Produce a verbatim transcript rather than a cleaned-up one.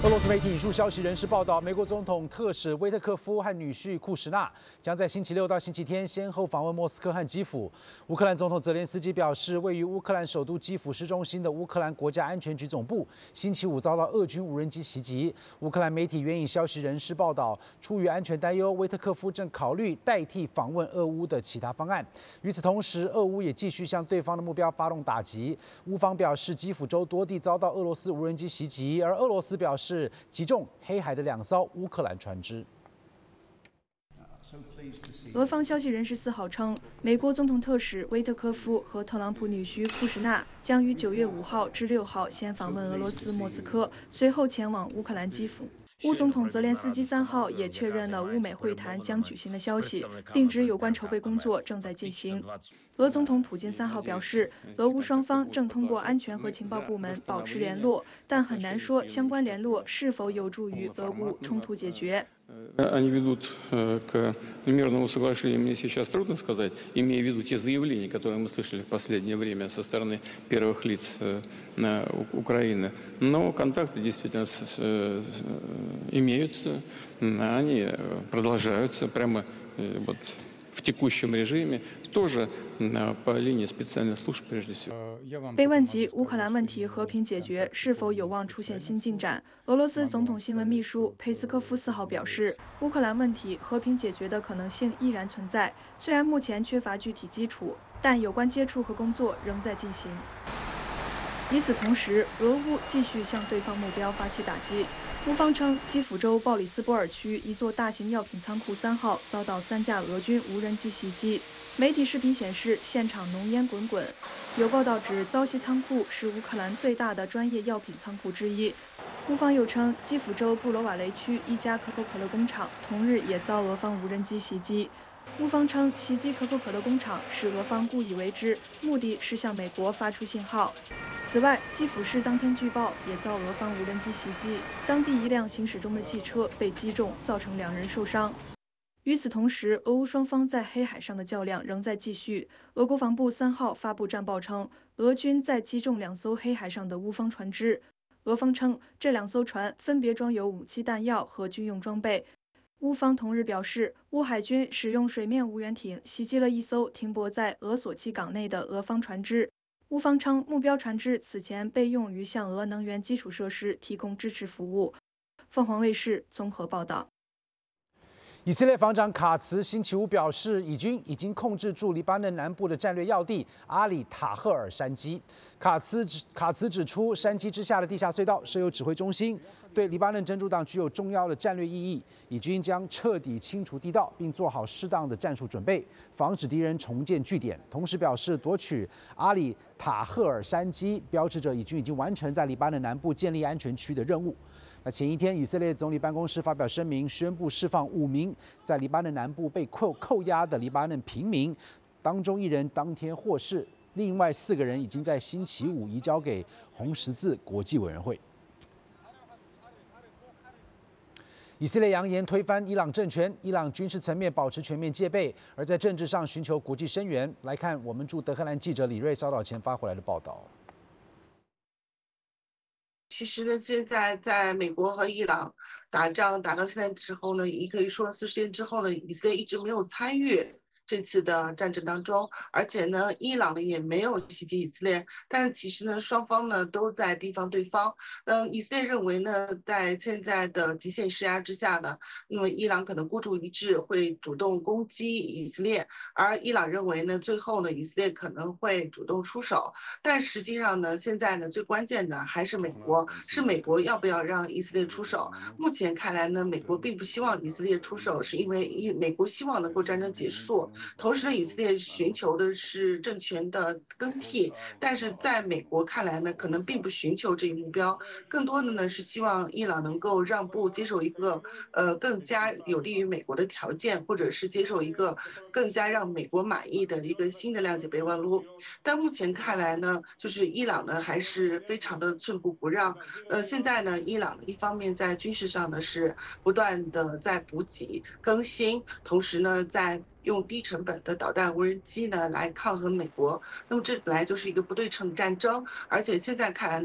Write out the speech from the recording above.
俄罗斯媒体引述消息人士报道，美国总统特使威特科夫和女婿库什纳将在星期六到星期天先后访问莫斯科和基辅。乌克兰总统泽连斯基表示，位于乌克兰首都基辅市中心的乌克兰国家安全局总部星期五遭到俄军无人机袭击。乌克兰媒体援引消息人士报道，出于安全担忧，威特科夫正考虑代替访问俄乌的其他方案。与此同时，俄乌也继续向对方的目标发动打击。乌方表示，基辅州多地遭到俄罗斯无人机袭击，而俄罗斯表示。是击中黑海的两艘乌克兰船只。 俄方消息人士四号称，美国总统特使威特科夫和特朗普女婿库什纳将于九月五号至六号先访问俄罗斯莫斯科，随后前往乌克兰基辅。乌总统泽连斯基三号也确认了乌美会谈将举行的消息，并指有关筹备工作正在进行。俄总统普京三号表示，俄乌双方正通过安全和情报部门保持联络，但很难说相关联络是否有助于俄乌冲突解决。 Они ведут к мирному соглашению, мне сейчас трудно сказать, имея в виду те заявления, которые мы слышали в последнее время со стороны первых лиц Украины. Но контакты действительно имеются, они продолжаются прямо вот в текущем режиме, тоже по линии специальных служб прежде всего. 被问及乌克兰问题和平解决是否有望出现新进展，俄罗斯总统新闻秘书佩斯科夫四号表示，乌克兰问题和平解决的可能性依然存在，虽然目前缺乏具体基础，但有关接触和工作仍在进行。与此同时，俄乌继续向对方目标发起打击。乌方称，基辅州鲍里斯波尔区一座大型药品仓库三号遭到三架俄军无人机袭击。媒体视频显示，现场浓烟滚滚。有报道指，遭袭仓库是乌克兰最大的专业药品仓库之一。乌方又称，基辅州布罗瓦雷区一家可口可乐工厂同日也遭俄方无人机袭击。乌方称，袭击可口可乐工厂是俄方故意为之，目的是向美国发出信号。此外，基辅市当天据报也遭俄方无人机袭击，当地一辆行驶中的汽车被击中，造成两人受伤。与此同时，俄乌双方在黑海上的较量仍在继续。俄国防部三号发布战报称，俄军在击中两艘黑海上的乌方船只。俄方称，这两艘船分别装有武器弹药和军用装备。乌方同日表示，乌海军使用水面无人艇袭击了一艘停泊在俄索契港内的俄方船只。乌方称，目标船只此前被用于向俄能源基础设施提供支持服务。凤凰卫视综合报道。 以色列防长卡茨星期五表示，以军已经控制住黎巴嫩南部的战略要地阿里塔赫尔山基。卡茨指卡茨指出，山基之下的地下隧道设有指挥中心，对黎巴嫩真主党具有重要的战略意义。以军将彻底清除地道，并做好适当的战术准备，防止敌人重建据点。同时表示，夺取阿里塔赫尔山基标志着以军已经完成在黎巴嫩南部建立安全区的任务。那前一天，以色列总理办公室发表声明，宣布释放五名在黎巴嫩南部被扣扣押的黎巴嫩平民，当中一人当天获释，另外四个人已经在星期五移交给红十字国际委员会。以色列扬言推翻伊朗政权，伊朗军事层面保持全面戒备，而在政治上寻求国际声援。来看我们驻德黑兰记者李瑞稍早前发回来的报道。 其实呢，现在在美国和伊朗打仗打到现在之后呢，也可以说四十天之后呢，以色列一直没有参与这次的战争当中，而且呢，伊朗呢也没有袭击以色列，但是其实呢，双方呢都在提防对方。嗯，以色列认为呢，在现在的极限施压之下呢，那么伊朗可能孤注一掷，会主动攻击以色列，而伊朗认为呢，最后呢，以色列可能会主动出手。但实际上呢，现在呢，最关键的还是美国，是美国要不要让以色列出手。目前看来呢，美国并不希望以色列出手，是因为以美国希望能够战争结束。同时呢，以色列寻求的是政权的更替，但是在美国看来呢，可能并不寻求这一目标，更多的呢是希望伊朗能够让步，接受一个呃更加有利于美国的条件，或者是接受一个更加让美国满意的一个新的谅解备忘录。但目前看来呢，就是伊朗呢还是非常的寸步不让。呃，现在呢，伊朗一方面在军事上呢是不断的在补给更新，同时呢在用低成本的导弹无人机呢来抗衡美国，那么这本来就是一个不对称战争，而且现在看来